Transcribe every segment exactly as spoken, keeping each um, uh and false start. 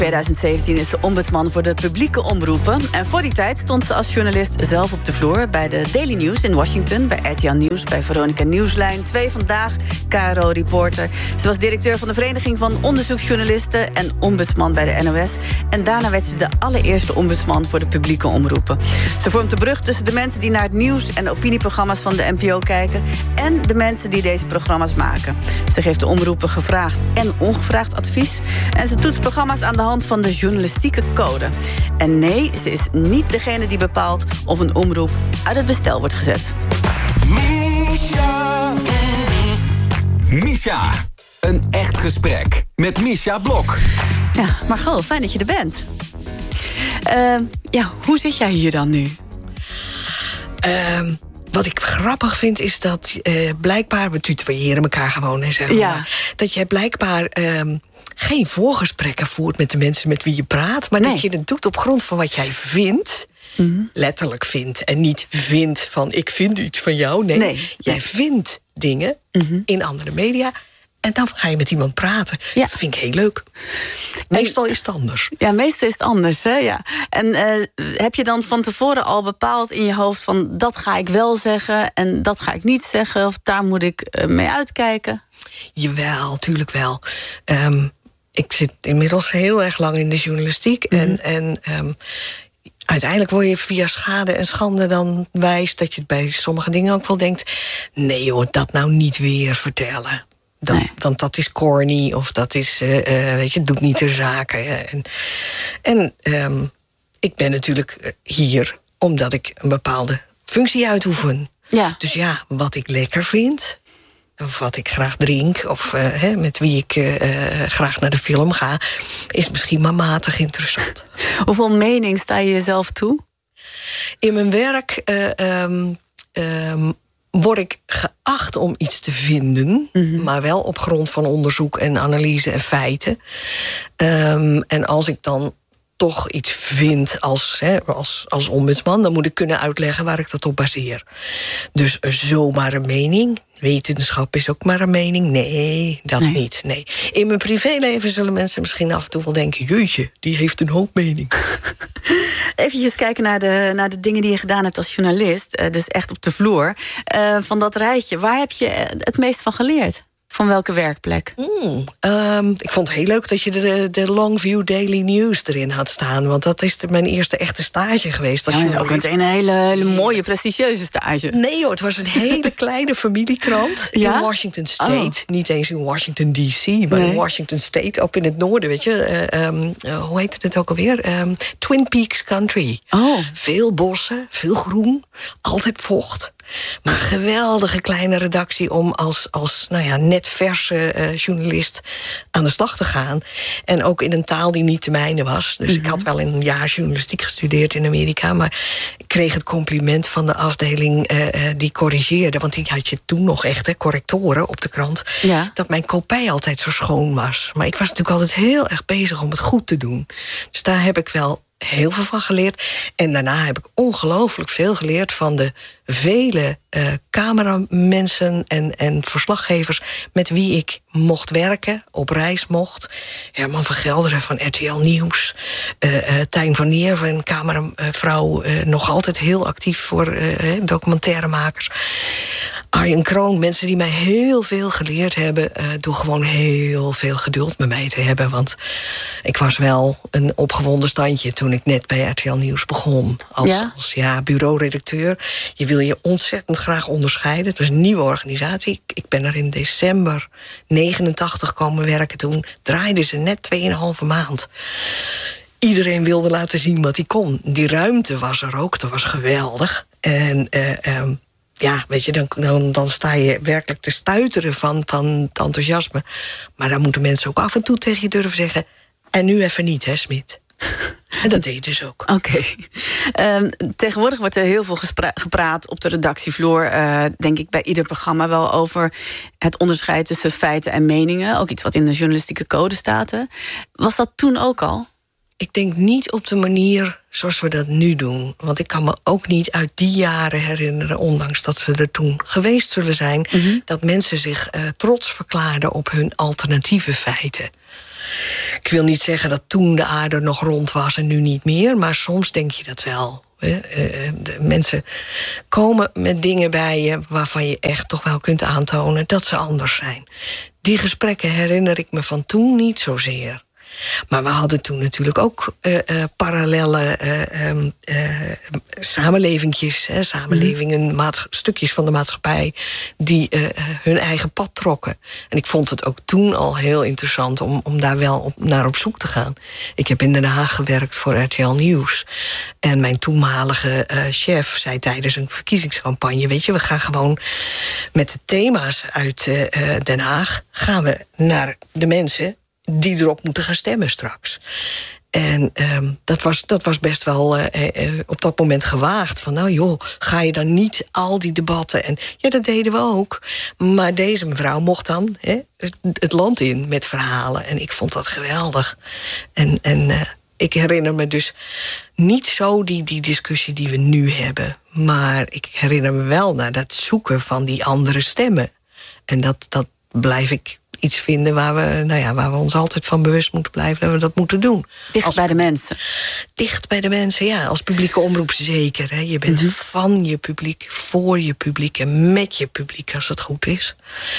tweeduizend zeventien is ze ombudsman voor de publieke omroepen. En voor die tijd stond ze als journalist zelf op de vloer bij de Daily News in Washington, bij R T L Nieuws, bij Veronica Nieuwslijn, twee Vandaag, K R O-reporter. Ze was directeur van de Vereniging van Onderzoeksjournalisten en ombudsman bij de N O S. En daarna werd ze de allereerste ombudsman voor de publieke omroepen. Ze vormt de brug tussen de mensen die naar het nieuws en opinieprogramma's van de N P O kijken en de mensen die deze programma's maken. Ze geeft de omroepen gevraagd en ongevraagd advies. En ze toetst programma's aan de hand van de journalistieke code. En nee, ze is niet degene die bepaalt of een omroep uit het bestel wordt gezet. Misha. Misha. Een echt gesprek met Misha Blok. Ja, Margot, fijn dat je er bent. Uh, ja, hoe zit jij hier dan nu? Uh, wat ik grappig vind is dat uh, blijkbaar... we tutoyeren elkaar gewoon, hè, zeg maar. Ja. Dat jij blijkbaar uh, geen voorgesprekken voert met de mensen met wie je praat... maar nee. dat je het doet op grond van wat jij vindt... Mm-hmm. Letterlijk vindt. En niet vindt van ik vind iets van jou. Nee, nee. jij nee. vindt dingen mm-hmm. in andere media... en dan ga je met iemand praten. Ja. Dat vind ik heel leuk. Meestal is het anders. Ja, meestal is het anders, hè? Ja. En uh, heb je dan van tevoren al bepaald in je hoofd... van dat ga ik wel zeggen en dat ga ik niet zeggen... of daar moet ik uh, mee uitkijken? Jawel, tuurlijk wel. Um, ik zit inmiddels heel erg lang in de journalistiek... Mm-hmm. en, en um, uiteindelijk word je via schade en schande dan wijs... dat je het bij sommige dingen ook wel denkt... nee hoor, dat nou niet weer vertellen... Dat, nee. Want dat is corny of dat is, uh, uh, weet je, het doet niet de zaken. Uh, en en um, ik ben natuurlijk hier omdat ik een bepaalde functie uitoefen. Ja. Dus ja, wat ik lekker vind, of wat ik graag drink... of uh, hè, met wie ik uh, graag naar de film ga... is misschien maar matig interessant. Hoeveel mening sta je jezelf toe? In mijn werk... Uh, um, um, word ik geacht om iets te vinden... Mm-hmm. maar wel op grond van onderzoek en analyse en feiten. Um, en als ik dan toch iets vind als, hè, als, als ombudsman... dan moet ik kunnen uitleggen waar ik dat op baseer. Dus zomaar een mening... wetenschap is ook maar een mening. Nee, dat nee. niet. Nee. In mijn privéleven zullen mensen misschien af en toe wel denken... jeetje, die heeft een hoop mening. Even kijken naar de, naar de dingen die je gedaan hebt als journalist. Uh, dus echt op de vloer. Uh, van dat rijtje, waar heb je het meest van geleerd? Van welke werkplek? Mm, um, ik vond het heel leuk dat je de, de Longview Daily News erin had staan. Want dat is de, mijn eerste echte stage geweest. Als ja, dat is ook meteen een hele, hele mooie, prestigieuze stage. Nee hoor, het was een hele kleine familiekrant ja? in Washington State. Oh. Niet eens in Washington D C, maar nee. in Washington State. Ook in het noorden, weet je. Uh, um, uh, hoe heet het ook alweer? Um, Twin Peaks Country. Oh. Veel bossen, veel groen, altijd vocht. Maar een geweldige kleine redactie om als, als nou ja, net verse uh, journalist aan de slag te gaan. En ook in een taal die niet de mijne was. Dus mm-hmm. ik had wel een jaar journalistiek gestudeerd in Amerika. Maar ik kreeg het compliment van de afdeling uh, uh, die corrigeerde. Want die had je toen nog echt, hè, correctoren op de krant. Ja. Dat mijn kopij altijd zo schoon was. Maar ik was natuurlijk altijd heel erg bezig om het goed te doen. Dus daar heb ik wel heel veel van geleerd. En daarna heb ik ongelooflijk veel geleerd van de vele uh, cameramensen en, en verslaggevers met wie ik mocht werken, op reis mocht. Herman van Gelderen van R T L Nieuws. Uh, uh, Tijn van Neer, van cameravrouw, uh, nog altijd heel actief voor uh, documentairemakers. Arjen Kroon, mensen die mij heel veel geleerd hebben uh, door gewoon heel veel geduld met mij te hebben. Want ik was wel een opgewonden standje toen ik net bij R T L Nieuws begon. Als ja, als, ja bureauredacteur. Je wil je ontzettend graag onderscheiden. Het was een nieuwe organisatie. Ik ben er in december negenentachtig komen werken. Toen draaiden ze net tweeënhalve maand. Iedereen wilde laten zien wat hij kon. Die ruimte was er ook. Dat was geweldig. En uh, um, ja, weet je, dan, dan, dan sta je werkelijk te stuiteren van, van het enthousiasme. Maar dan moeten mensen ook af en toe tegen je durven zeggen... en nu even niet, hè, Smit? En dat deed dus ook. Oké. Okay. Um, tegenwoordig wordt er heel veel gespra- gepraat op de redactievloer... Uh, denk ik bij ieder programma wel over het onderscheid tussen feiten en meningen. Ook iets wat in de journalistieke code staat. Hè? Was dat toen ook al? Ik denk niet op de manier zoals we dat nu doen. Want ik kan me ook niet uit die jaren herinneren... ondanks dat ze er toen geweest zullen zijn... Mm-hmm. dat mensen zich uh, trots verklaarden op hun alternatieve feiten. Ik wil niet zeggen dat toen de aarde nog rond was en nu niet meer, maar soms denk je dat wel. De mensen komen met dingen bij je waarvan je echt toch wel kunt aantonen dat ze anders zijn. Die gesprekken herinner ik me van toen niet zozeer. Maar we hadden toen natuurlijk ook uh, uh, parallelle uh, um, uh, samenlevingjes, hè, samenlevingen, maats- stukjes van de maatschappij die uh, hun eigen pad trokken. En ik vond het ook toen al heel interessant om, om daar wel op, naar op zoek te gaan. Ik heb in Den Haag gewerkt voor R T L Nieuws. En mijn toenmalige uh, chef zei tijdens een verkiezingscampagne, weet je, we gaan gewoon met de thema's uit uh, Den Haag, gaan we naar de mensen die erop moeten gaan stemmen straks. En um, dat, was, dat was best wel uh, uh, op dat moment gewaagd. Van nou joh, ga je dan niet al die debatten... En ja, dat deden we ook. Maar deze mevrouw mocht dan hè, het, het land in met verhalen. En ik vond dat geweldig. En, en uh, ik herinner me dus niet zo die, die discussie die we nu hebben. Maar ik herinner me wel naar dat zoeken van die andere stemmen. En dat, dat blijf ik iets vinden waar we, nou ja, waar we ons altijd van bewust moeten blijven dat we dat moeten doen. Dicht als, bij de mensen. Dicht bij de mensen, ja. Als publieke omroep zeker. Hè. Je bent mm-hmm. van je publiek, voor je publiek en met je publiek als het goed is.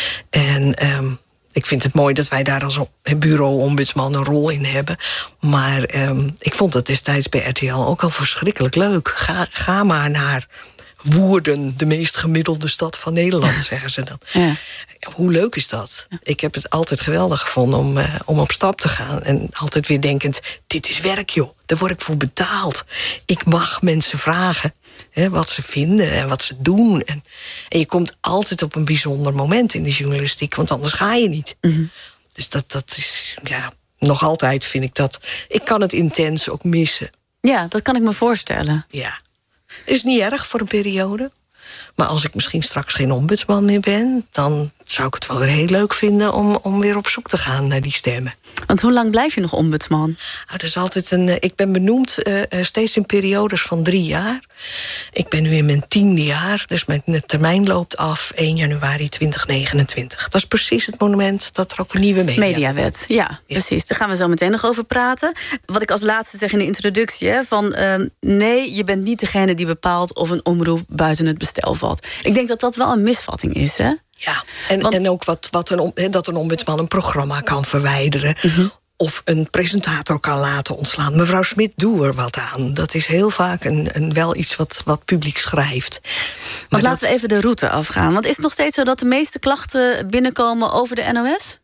En um, ik vind het mooi dat wij daar als bureau-ombudsman een rol in hebben. Maar um, ik vond het destijds bij R T L ook al verschrikkelijk leuk. Ga, ga maar naar Woerden, de meest gemiddelde stad van Nederland, ja. zeggen ze dan. Ja. Hoe leuk is dat? Ja. Ik heb het altijd geweldig gevonden om, uh, om op stap te gaan. En altijd weer denkend, dit is werk joh. Daar word ik voor betaald. Ik mag mensen vragen hè, wat ze vinden en wat ze doen. En, en je komt altijd op een bijzonder moment in de journalistiek, want anders ga je niet. Mm-hmm. Dus dat, dat is, ja, nog altijd vind ik dat. Ik kan het intens ook missen. Ja, dat kan ik me voorstellen. Ja. Is niet erg voor een periode. Maar als ik misschien straks geen ombudsman meer ben, dan zou ik het wel weer heel leuk vinden om, om weer op zoek te gaan naar die stemmen. Want hoe lang blijf je nog ombudsman? Nou, het is altijd een, ik ben benoemd uh, steeds in periodes van drie jaar. Ik ben nu in mijn tiende jaar, dus mijn termijn loopt af één januari tweeduizend negenentwintig. Dat is precies het moment dat er ook een nieuwe media... mediawet. Ja, ja, precies. Daar gaan we zo meteen nog over praten. Wat ik als laatste zeg in de introductie, hè, van uh, nee, je bent niet degene die bepaalt of een omroep buiten het bestel valt. Ik denk dat dat wel een misvatting is, hè? Ja, en, Want, en ook wat, wat een, dat een ombudsman een programma kan verwijderen. Uh-huh. Of een presentator kan laten ontslaan. Mevrouw Smit, doe er wat aan. Dat is heel vaak een, een, wel iets wat, wat publiek schrijft. Maar, maar laten dat... we even de route afgaan. Want is het nog steeds zo dat de meeste klachten binnenkomen over de N O S?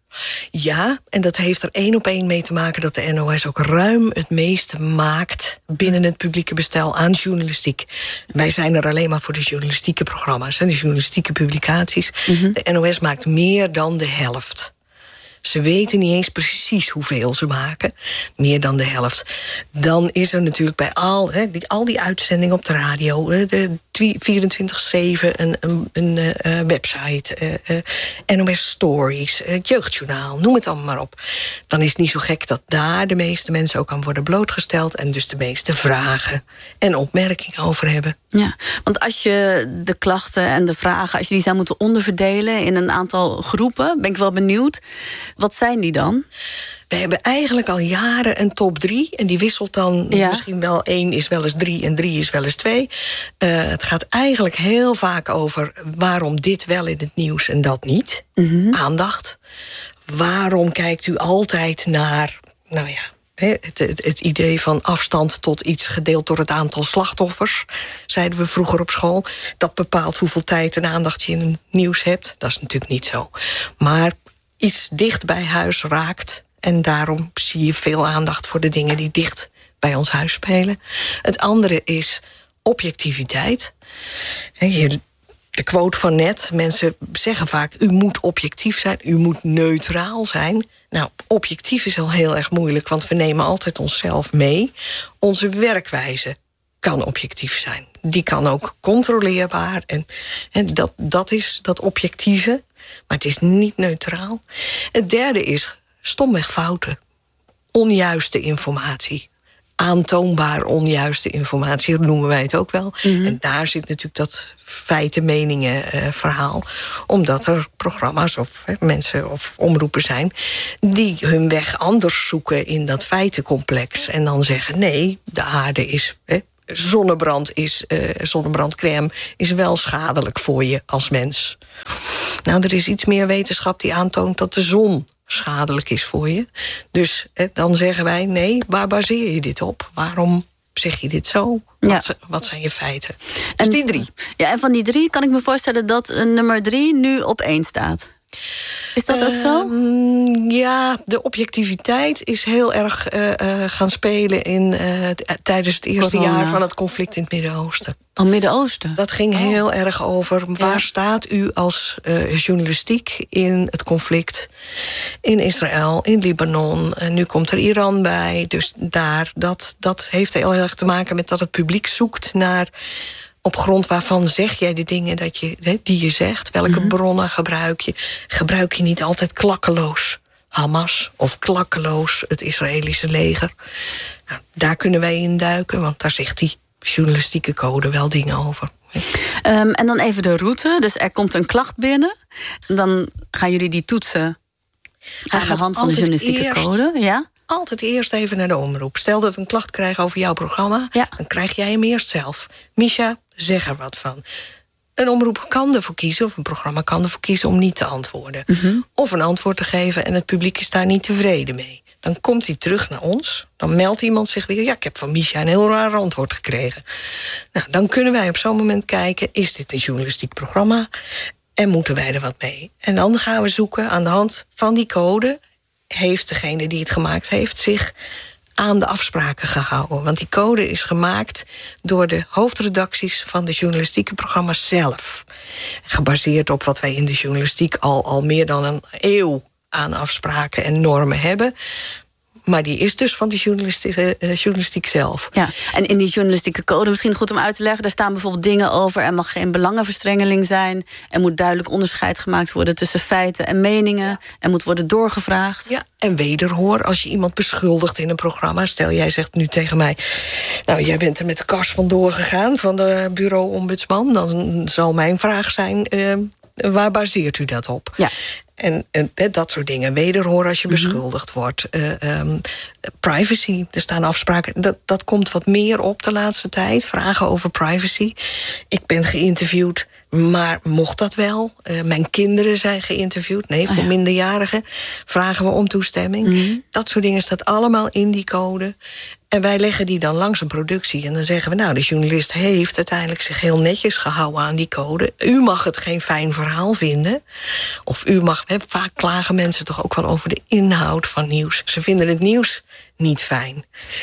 Ja, en dat heeft er één op één mee te maken dat de N O S ook ruim het meeste maakt binnen het publieke bestel aan journalistiek. Wij zijn er alleen maar voor de journalistieke programma's en de journalistieke publicaties. Mm-hmm. De N O S maakt meer dan de helft. Ze weten niet eens precies hoeveel ze maken. Meer dan de helft. Dan is er natuurlijk bij al, hè, die, al die uitzendingen op de radio, de vierentwintig zeven, een, een, een uh, website, uh, uh, N O S Stories, uh, Jeugdjournaal, noem het allemaal maar op. Dan is het niet zo gek dat daar de meeste mensen ook aan worden blootgesteld en dus de meeste vragen en opmerkingen over hebben. Ja, want als je de klachten en de vragen, als je die zou moeten onderverdelen in een aantal groepen, ben ik wel benieuwd. Wat zijn die dan? We hebben eigenlijk al jaren een top drie. En die wisselt dan ja. misschien wel één is wel eens drie en drie is wel eens twee. Uh, het gaat eigenlijk heel vaak over waarom dit wel in het nieuws en dat niet. Mm-hmm. Aandacht. Waarom kijkt u altijd naar, nou ja, Het, het, het idee van afstand tot iets gedeeld door het aantal slachtoffers, zeiden we vroeger op school. Dat bepaalt hoeveel tijd en aandacht je in het nieuws hebt. Dat is natuurlijk niet zo. Maar iets dicht bij huis raakt. En daarom zie je veel aandacht voor de dingen die dicht bij ons huis spelen. Het andere is objectiviteit. De quote van net, mensen zeggen vaak, u moet objectief zijn, u moet neutraal zijn. Nou, objectief is al heel erg moeilijk, want we nemen altijd onszelf mee. Onze werkwijze kan objectief zijn. Die kan ook controleerbaar. En, en dat, dat is dat objectieve, maar het is niet neutraal. Het derde is stomweg fouten. Onjuiste informatie. aantoonbaar onjuiste informatie, dat noemen wij het ook wel. Mm-hmm. En daar zit natuurlijk dat feiten, meningen, uh, verhaal. Omdat er programma's of he, mensen of omroepen zijn die hun weg anders zoeken in dat feitencomplex. En dan zeggen, nee, de aarde is... He, zonnebrand is, uh, zonnebrandcrème is wel schadelijk voor je als mens. Nou, er is iets meer wetenschap die aantoont dat de zon schadelijk is voor je. Dus eh, dan zeggen wij, nee, waar baseer je dit op? Waarom zeg je dit zo? Ja. Wat, wat zijn je feiten? Dus en, die drie. Ja, en van die drie kan ik me voorstellen dat uh, nummer drie nu op één staat. Is dat ook zo? Uh, ja, de objectiviteit is heel erg uh, uh, gaan spelen in, uh, tijdens het eerste Corona. jaar van het conflict in het Midden-Oosten. Oh, Midden-Oosten. Dat ging oh. heel erg over waar Ja. staat u als uh, journalistiek in het conflict in Israël, in Libanon. En nu komt er Iran bij. Dus daar, dat, dat heeft heel erg te maken met dat het publiek zoekt naar op grond waarvan zeg jij de dingen dat je, die je zegt. Welke mm-hmm. bronnen gebruik je? Gebruik je niet altijd klakkeloos Hamas of klakkeloos het Israëlische leger? Nou, daar kunnen wij in duiken, want daar zegt die journalistieke code wel dingen over. Um, en dan even de route. Dus er komt een klacht binnen. Dan gaan jullie die toetsen aan de hand van de journalistieke eerst, code. Ja? Altijd eerst even naar de omroep. Stel dat we een klacht krijgen over jouw programma, ja. dan krijg jij hem eerst zelf. Misha, zeg er wat van. Een omroep kan ervoor kiezen, of een programma kan ervoor kiezen om niet te antwoorden. Mm-hmm. Of een antwoord te geven en het publiek is daar niet tevreden mee. Dan komt hij terug naar ons. Dan meldt iemand zich weer, ja, ik heb van Misha een heel raar antwoord gekregen. Nou, dan kunnen wij op zo'n moment kijken, is dit een journalistiek programma? En moeten wij er wat mee? En dan gaan we zoeken aan de hand van die code, heeft degene die het gemaakt heeft zich aan de afspraken gehouden. Want die code is gemaakt door de hoofdredacties van de journalistieke programma's zelf. Gebaseerd op wat wij in de journalistiek al, al meer dan een eeuw aan afspraken en normen hebben. Maar die is dus van de journalistiek, uh, journalistiek zelf. Ja, en in die journalistieke code, misschien goed om uit te leggen, daar staan bijvoorbeeld dingen over, er mag geen belangenverstrengeling zijn, er moet duidelijk onderscheid gemaakt worden tussen feiten en meningen, er moet worden doorgevraagd. Ja, en wederhoor, als je iemand beschuldigt in een programma, stel jij zegt nu tegen mij, nou, jij bent er met de kast vandoor gegaan van de bureau-ombudsman, dan zal mijn vraag zijn, uh, waar baseert u dat op? Ja. En, en dat soort dingen. Wederhoor als je beschuldigd wordt. Uh, um, privacy, er staan afspraken. Dat, dat komt wat meer op de laatste tijd. Vragen over privacy. Ik ben geïnterviewd, maar mocht dat wel? Uh, mijn kinderen zijn geïnterviewd. Nee, voor oh ja. minderjarigen vragen we om toestemming. Mm-hmm. Dat soort dingen staat allemaal in die code. En wij leggen die dan langs een productie. En dan zeggen we, nou, de journalist heeft uiteindelijk zich heel netjes gehouden aan die code. U mag het geen fijn verhaal vinden. Of u mag, hè, vaak klagen mensen toch ook wel over de inhoud van nieuws. Ze vinden het nieuws niet fijn.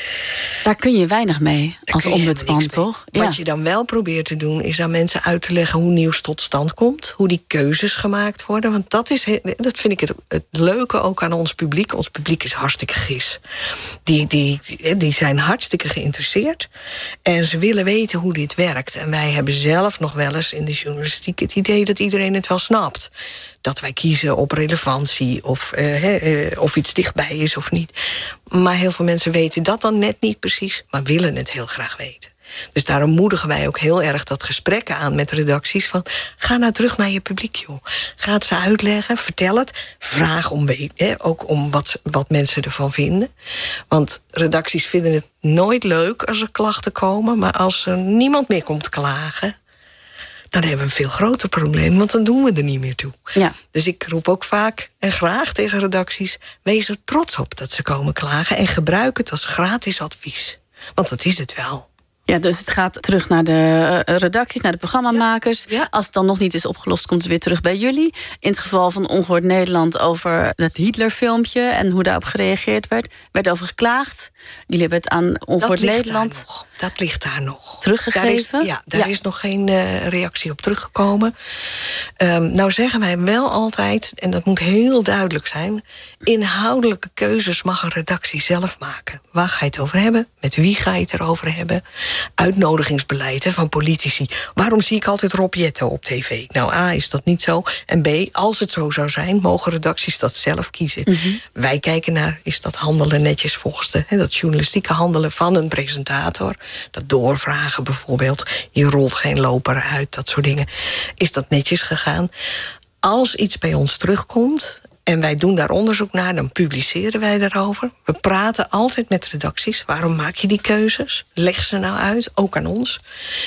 Daar kun je weinig mee als ombudsman, toch? Ja. Ja. Wat je dan wel probeert te doen, is aan mensen uit te leggen hoe nieuws tot stand komt. Hoe die keuzes gemaakt worden. Want dat, is, dat vind ik het, het leuke ook aan ons publiek. Ons publiek is hartstikke gis. Die, die, die zijn hartstikke geïnteresseerd. En ze willen weten hoe dit werkt. En wij hebben zelf nog wel eens in de journalistiek het idee dat iedereen het wel snapt. Dat wij kiezen op relevantie of, uh, uh, of iets dichtbij is of niet. Maar heel veel mensen weten dat dan net niet precies, maar willen het heel graag weten. Dus daarom moedigen wij ook heel erg dat gesprek aan met redacties van, ga nou terug naar je publiek, joh. Ga het ze uitleggen, vertel het. Vraag om, hè, ook om wat, wat mensen ervan vinden. Want redacties vinden het nooit leuk als er klachten komen, maar als er niemand meer komt klagen, dan hebben we een veel groter probleem, want dan doen we er niet meer toe. Ja. Dus ik roep ook vaak en graag tegen redacties, wees er trots op dat ze komen klagen en gebruik het als gratis advies. Want dat is het wel. Ja, dus het gaat terug naar de redacties, naar de programmamakers. Ja. Ja. Als het dan nog niet is opgelost, komt het weer terug bij jullie. In het geval van Ongehoord Nederland over het Hitler-filmpje en hoe daarop gereageerd werd, werd over geklaagd. Jullie hebben het aan Ongehoord Nederland. Nog. Dat ligt daar nog. Teruggegeven? Daar is, ja, daar ja. is nog geen uh, reactie op teruggekomen. Um, nou zeggen wij wel altijd, en dat moet heel duidelijk zijn, inhoudelijke keuzes mag een redactie zelf maken. Waar ga je het over hebben? Met wie ga je het erover hebben? uitnodigingsbeleid hè, van politici. Waarom zie ik altijd Rob Jetten op tv? Nou, A, is dat niet zo. En B, als het zo zou zijn, mogen redacties dat zelf kiezen. Mm-hmm. Wij kijken naar, is dat handelen netjes volgens de, hè, dat journalistieke handelen van een presentator. Dat doorvragen bijvoorbeeld. Je rolt geen loper uit, dat soort dingen. Is dat netjes gegaan? Als iets bij ons terugkomt en wij doen daar onderzoek naar, dan publiceren wij daarover. We praten altijd met redacties. Waarom maak je die keuzes? Leg ze nou uit, ook aan ons.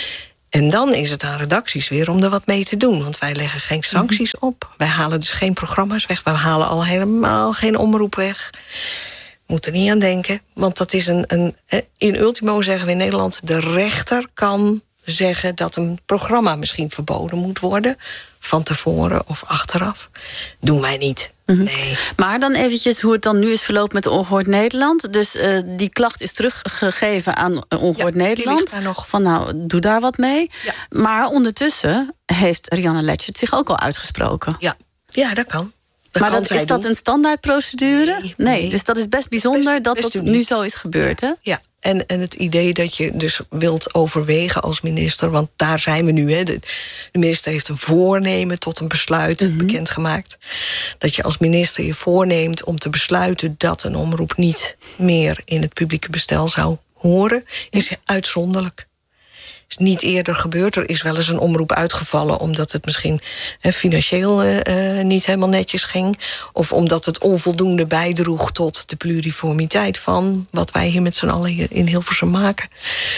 En dan is het aan redacties weer om er wat mee te doen. Want wij leggen geen sancties op. Wij halen dus geen programma's weg. Wij halen al helemaal geen omroep weg. Moet er niet aan denken. Want dat is een, een... In ultimo zeggen we in Nederland, de rechter kan zeggen dat een programma misschien verboden moet worden. Van tevoren of achteraf. Doen wij niet. Mm-hmm. Nee. Maar dan eventjes hoe het dan nu is verlopen met Ongehoord Nederland. Dus uh, die klacht is teruggegeven aan Ongehoord ja, Nederland. Nog. Van nou, doe daar wat mee. Ja. Maar ondertussen heeft Rianne Letchert zich ook al uitgesproken. Ja, ja dat kan. Dat maar kan dat, zij is dat doen. een standaardprocedure? Nee, nee, nee. Dus dat is best bijzonder dat best dat uniek. nu zo is gebeurd, hè? Ja, en, en het idee dat je dus wilt overwegen als minister, want daar zijn we nu, hè. De, de minister heeft een voornemen tot een besluit mm-hmm. bekendgemaakt. Dat je als minister je voorneemt om te besluiten dat een omroep niet meer in het publieke bestel zou horen, is uitzonderlijk. Is niet eerder gebeurd. Er is wel eens een omroep uitgevallen omdat het misschien he, financieel uh, niet helemaal netjes ging. Of omdat het onvoldoende bijdroeg tot de pluriformiteit van wat wij hier met z'n allen in Hilversum maken.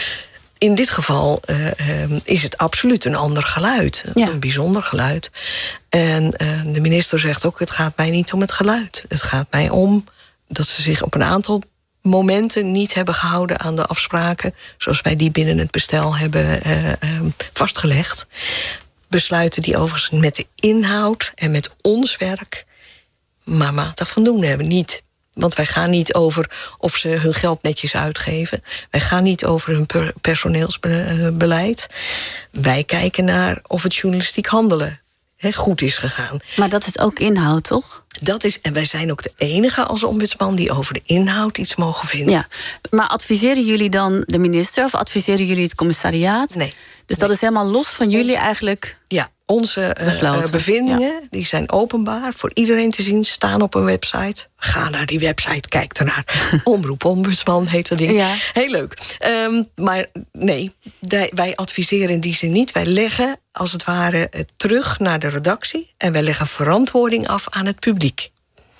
In dit geval uh, uh, is het absoluut een ander geluid. Ja. Een bijzonder geluid. En uh, de minister zegt ook, het gaat mij niet om het geluid. Het gaat mij om dat ze zich op een aantal momenten niet hebben gehouden aan de afspraken zoals wij die binnen het bestel hebben uh, uh, vastgelegd. Besluiten die overigens met de inhoud en met ons werk maar matig van doen hebben. Niet. Want wij gaan niet over of ze hun geld netjes uitgeven. Wij gaan niet over hun per- personeelsbeleid. Wij kijken naar of het journalistiek handelen he, goed is gegaan. Maar dat is ook inhoud, toch? Dat is, en wij zijn ook de enige als ombudsman die over de inhoud iets mogen vinden. Ja, maar adviseren jullie dan de minister of adviseren jullie het commissariaat? Nee. Dus nee. dat is helemaal los van jullie eigenlijk? Ja, onze uh, bevindingen ja. die zijn openbaar voor iedereen te zien, staan op een website. Ga naar die website, kijk ernaar. Omroep Ombudsman heet dat ding. Ja. Heel leuk. Um, maar nee, wij adviseren in die zin niet. Wij leggen als het ware terug naar de redactie en wij leggen verantwoording af aan het publiek.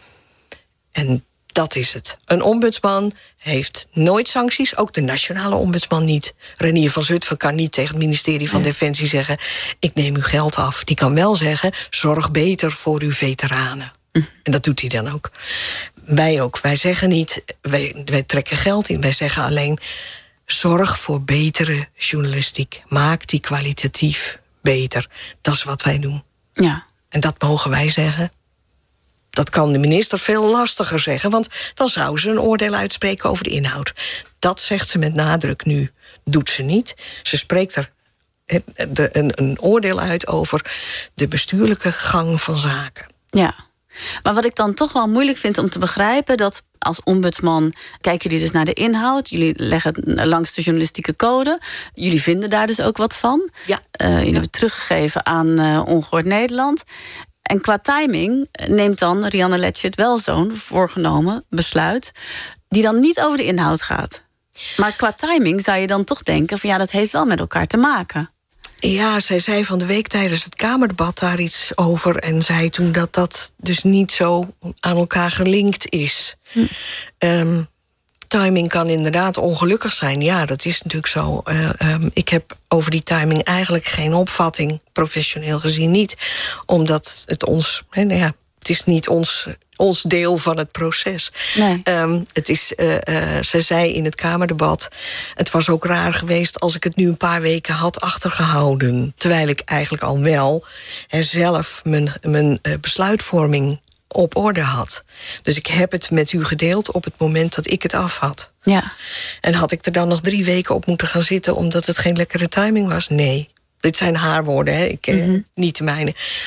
En dat is het. Een ombudsman heeft nooit sancties, ook de nationale ombudsman niet. Renier van Zutphen kan niet tegen het ministerie van ja. Defensie zeggen, ik neem uw geld af. Die kan wel zeggen, zorg beter voor uw veteranen. Mm. En dat doet hij dan ook. Wij ook. Wij zeggen niet, wij, wij trekken geld in. Wij zeggen alleen, zorg voor betere journalistiek. Maak die kwalitatief beter. Dat is wat wij doen. Ja. En dat mogen wij zeggen. Dat kan de minister veel lastiger zeggen, want dan zou ze een oordeel uitspreken over de inhoud. Dat zegt ze met nadruk nu. Doet ze niet. Ze spreekt er een, een oordeel uit over de bestuurlijke gang van zaken. Ja, maar wat ik dan toch wel moeilijk vind om te begrijpen, dat als ombudsman kijken jullie dus naar de inhoud. Jullie leggen het langs de journalistieke code. Jullie vinden daar dus ook wat van. Ja. Uh, jullie ja. hebben teruggegeven aan uh, Ongehoord Nederland. En qua timing neemt dan Rianne Letchert wel zo'n voorgenomen besluit die dan niet over de inhoud gaat. Maar qua timing zou je dan toch denken van ja, dat heeft wel met elkaar te maken. Ja, zij zei van de week tijdens het Kamerdebat daar iets over en zei toen dat dat dus niet zo aan elkaar gelinkt is. Hm. Um, timing kan inderdaad ongelukkig zijn. Ja, dat is natuurlijk zo. Uh, um, ik heb over die timing eigenlijk geen opvatting, professioneel gezien niet. Omdat het ons, hè, nou ja, het is niet ons, ons deel van het proces. Nee. Um, het is, uh, uh, ze zei in het Kamerdebat, het was ook raar geweest als ik het nu een paar weken had achtergehouden. Terwijl ik eigenlijk al wel hè, zelf mijn, mijn uh, besluitvorming op orde had. Dus ik heb het met u gedeeld op het moment dat ik het af had. Ja. En had ik er dan nog drie weken op moeten gaan zitten omdat het geen lekkere timing was? Nee. Dit zijn haar woorden, hè? Ik, mm-hmm. niet de mijne.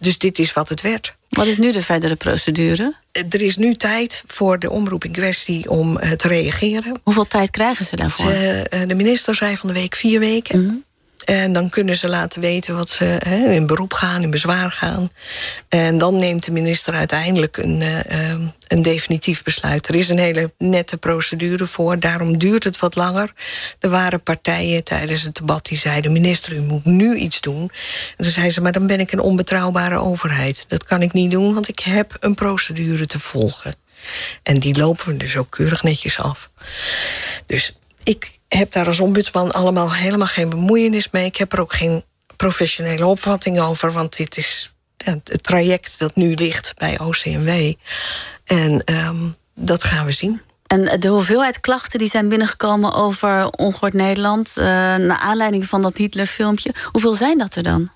Dus dit is wat het werd. Wat is nu de verdere procedure? Er is nu tijd voor de omroep in kwestie om uh, te reageren. Hoeveel tijd krijgen ze daarvoor? Ze, uh, de minister zei van de week vier weken. Mm-hmm. En dan kunnen ze laten weten wat ze he, in beroep gaan, in bezwaar gaan. En dan neemt de minister uiteindelijk een, uh, een definitief besluit. Er is een hele nette procedure voor, daarom duurt het wat langer. Er waren partijen tijdens het debat die zeiden... minister, u moet nu iets doen. En toen zei ze, maar dan ben ik een onbetrouwbare overheid. Dat kan ik niet doen, want ik heb een procedure te volgen. En die lopen we dus ook keurig netjes af. Dus ik heb daar als ombudsman allemaal helemaal geen bemoeienis mee. Ik heb er ook geen professionele opvatting over, want dit is ja, het traject dat nu ligt bij O C M W. En um, dat gaan we zien. En de hoeveelheid klachten die zijn binnengekomen over Ongehoord Nederland... Uh, naar aanleiding van dat Hitler-filmpje, hoeveel zijn dat er dan?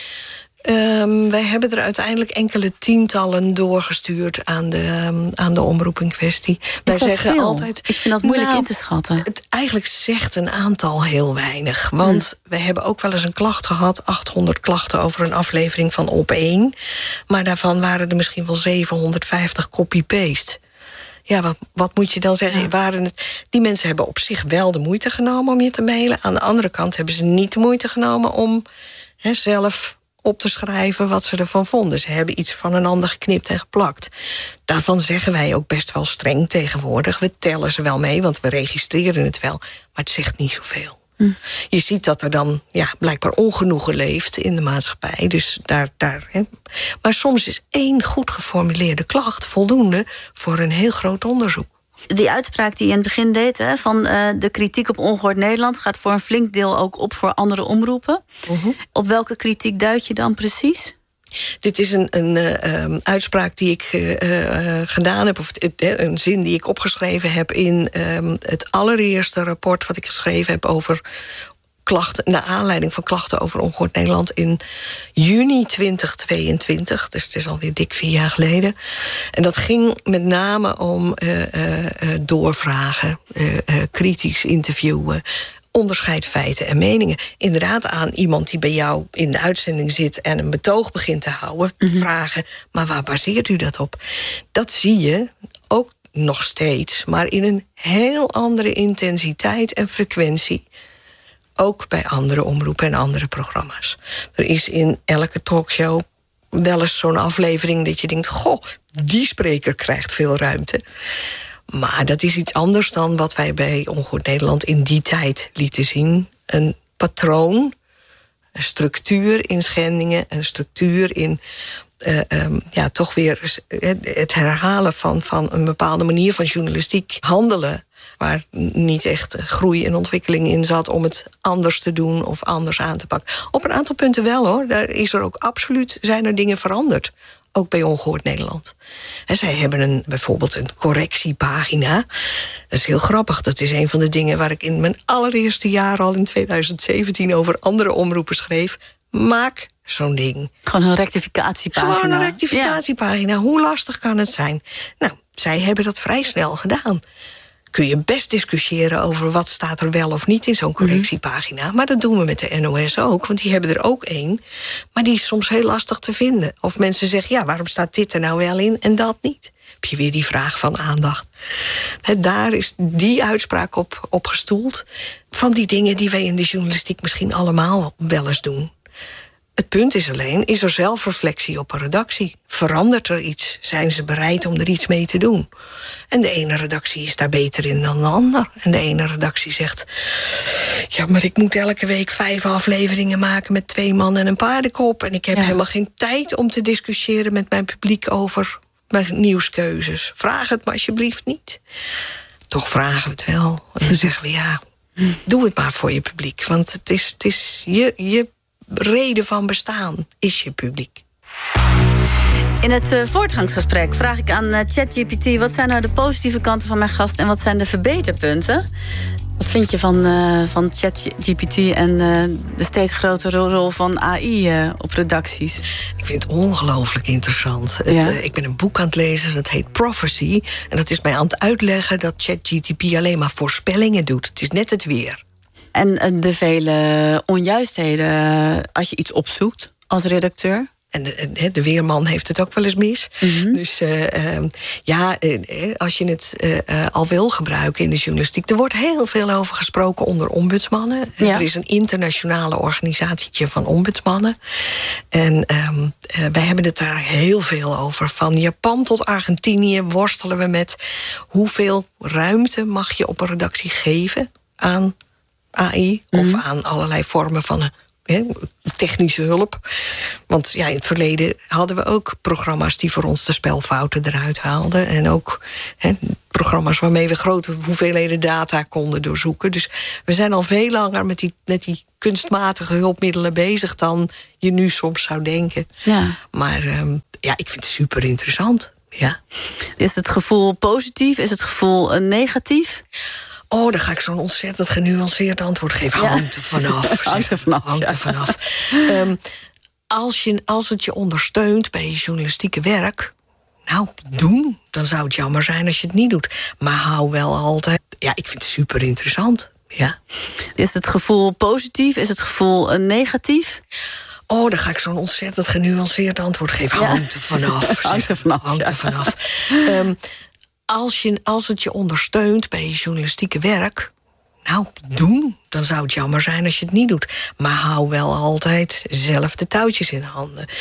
Um, wij hebben er uiteindelijk enkele tientallen doorgestuurd aan de, um, aan de omroep in kwestie. Wij zeggen veel? altijd. Ik vind dat moeilijk nou, in te schatten. Het eigenlijk zegt een aantal heel weinig. Want hmm. wij hebben ook wel eens een klacht gehad, achthonderd klachten over een aflevering van Op één. Maar daarvan waren er misschien wel zevenhonderdvijftig copy-paste. Ja, wat, wat moet je dan zeggen? Ja. Waren het, die mensen hebben op zich wel de moeite genomen om je te mailen. Aan de andere kant hebben ze niet de moeite genomen om he, zelf op te schrijven wat ze ervan vonden. Ze hebben iets van een ander geknipt en geplakt. Daarvan zeggen wij ook best wel streng tegenwoordig. We tellen ze wel mee, want we registreren het wel. Maar het zegt niet zoveel. Hm. Je ziet dat er dan ja, blijkbaar ongenoegen leeft in de maatschappij. Dus daar, daar, hè. Maar soms is één goed geformuleerde klacht voldoende voor een heel groot onderzoek. Die uitspraak die je in het begin deed, hè, van uh, de kritiek op Ongehoord Nederland... gaat voor een flink deel ook op voor andere omroepen. Uh-huh. Op welke kritiek duid je dan precies? Dit is een, een uh, um, uitspraak die ik uh, uh, gedaan heb... of uh, een zin die ik opgeschreven heb in um, het allereerste rapport... wat ik geschreven heb over klachten, naar aanleiding van klachten over Ongehoord Nederland in juni twintig tweeëntwintig. Dus het is alweer dik vier jaar geleden. En dat ging met name om uh, uh, doorvragen, uh, uh, kritisch interviewen, onderscheid feiten en meningen. Inderdaad aan iemand die bij jou in de uitzending zit en een betoog begint te houden, mm-hmm. vragen, maar waar baseert u dat op? Dat zie je ook nog steeds, maar in een heel andere intensiteit en frequentie. Ook bij andere omroepen en andere programma's. Er is in elke talkshow wel eens zo'n aflevering dat je denkt, goh, die spreker krijgt veel ruimte. Maar dat is iets anders dan wat wij bij Ongehoord Nederland in die tijd lieten zien. Een patroon, een structuur in schendingen, een structuur in uh, um, ja, toch weer het herhalen van, van een bepaalde manier van journalistiek handelen, waar niet echt groei en ontwikkeling in zat om het anders te doen of anders aan te pakken. Op een aantal punten wel hoor. Daar is er ook absoluut, zijn er dingen veranderd. Ook bij Ongehoord Nederland. En zij hebben een, bijvoorbeeld een correctiepagina. Dat is heel grappig. Dat is een van de dingen waar ik in mijn allereerste jaar al in twintig zeventien over andere omroepen schreef. Maak zo'n ding. Gewoon een rectificatiepagina. Gewoon een rectificatiepagina. Ja. Hoe lastig kan het zijn? Nou, zij hebben dat vrij snel gedaan. Kun je best discussiëren over wat staat er wel of niet in zo'n correctiepagina. Mm-hmm. Maar dat doen we met de N O S ook, want die hebben er ook één. Maar die is soms heel lastig te vinden. Of mensen zeggen, ja, waarom staat dit er nou wel in en dat niet? Heb je weer die vraag van aandacht. He, daar is die uitspraak op, op gestoeld. Van die dingen die wij in de journalistiek misschien allemaal wel eens doen. Het punt is alleen, is er zelfreflectie op een redactie? Verandert er iets? Zijn ze bereid om er iets mee te doen? En de ene redactie is daar beter in dan de ander. En de ene redactie zegt, ja, maar ik moet elke week vijf afleveringen maken met twee man en een paardenkop. En ik heb ja. helemaal geen tijd om te discussiëren met mijn publiek over mijn nieuwskeuzes. Vraag het maar alsjeblieft niet. Toch vragen we het wel. En dan zeggen we, ja, doe het maar voor je publiek. Want het is, het is je... je reden van bestaan is je publiek. In het uh, voortgangsgesprek vraag ik aan uh, ChatGPT, wat zijn nou de positieve kanten van mijn gast en wat zijn de verbeterpunten? Wat vind je van, uh, van ChatGPT en uh, de steeds grotere rol van A I uh, op redacties? Ik vind het ongelooflijk interessant. Het, ja? uh, ik ben een boek aan het lezen, dat heet Prophecy. En dat is mij aan het uitleggen dat ChatGPT alleen maar voorspellingen doet. Het is net het weer. En de vele onjuistheden als je iets opzoekt als redacteur? En de, de weerman heeft het ook wel eens mis. Mm-hmm. Dus uh, uh, ja, uh, als je het uh, uh, al wil gebruiken in de journalistiek... er wordt heel veel over gesproken onder ombudsmannen. Ja. Er is een internationale organisatietje van ombudsmannen. En um, uh, wij hebben het daar heel veel over. Van Japan tot Argentinië worstelen we met... hoeveel ruimte mag je op een redactie geven aan A I... Mm-hmm. of aan allerlei vormen van... He, technische hulp. Want ja, in het verleden hadden we ook programma's... die voor ons de spelfouten eruit haalden. En ook he, programma's waarmee we grote hoeveelheden data konden doorzoeken. Dus we zijn al veel langer met die, met die kunstmatige hulpmiddelen bezig... dan je nu soms zou denken. Ja. Maar um, ja, ik vind het super interessant. Ja. Is het gevoel positief? Is het gevoel uh, negatief? Oh, dan ga ik zo'n ontzettend genuanceerd antwoord geven. Ja. Hangt er vanaf. Hangt er vanaf. Hangt er vanaf. Ja. Um, als, je, als het je ondersteunt bij je journalistieke werk... nou, doen. Dan zou het jammer zijn als je het niet doet. Maar hou wel altijd... Ja, ik vind het super interessant. Ja. Is het gevoel positief? Is het gevoel uh, negatief? Oh, dan ga ik zo'n ontzettend genuanceerd antwoord geven. Ja. Hangt er vanaf. Hangt er vanaf. Hangt er vanaf. Ja. Um, Als, je, als het je ondersteunt bij je journalistieke werk... nou, doen. Dan zou het jammer zijn als je het niet doet. Maar hou wel altijd zelf de touwtjes in handen.